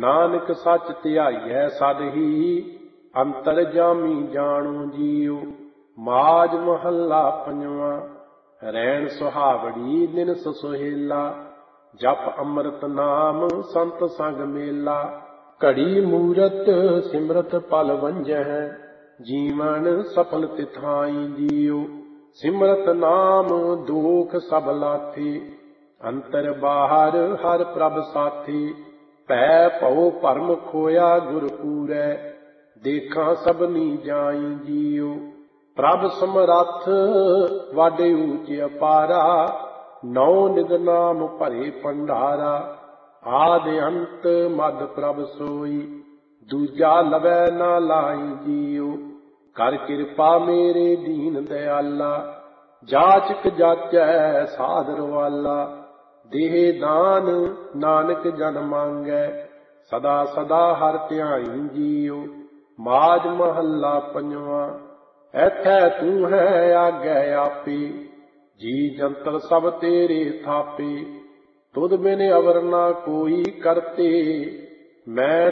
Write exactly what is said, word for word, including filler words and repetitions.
नानक सच ध्याइयै सद ही अंतर जामी जाणो जीओ। माज महला पंजवां। रैन सुहावड़ी निनस सुहेला जप अमृत नाम संत संग मेला। घड़ी मूरत सिमरत पल वंजह जीवन सफल तिथाई जियो। सिमरत नाम दोख सब लाथी अंतर बाहर हर प्रभ साथी। भै भौ भरम खोया गुर पूरै देखा सबनी जाई जियो। प्रभ समरथ वाडे ऊच अपारा नौ निद नाम भरे भंडारा। आदि अंत मद प्रभ सोई दूजा लवै ना लाई जियो। कर कृपा मेरे दीन दयाला जाचक जाचै सादर वाला। देह दान नानक जन मांगै सदा सदा हर ध्याई जियो। माज महला पंजवां। ऐथै तू है आगै आपे जी जंतर सब तेरे थापे। तुध बिन अवर ना कोई करते मैं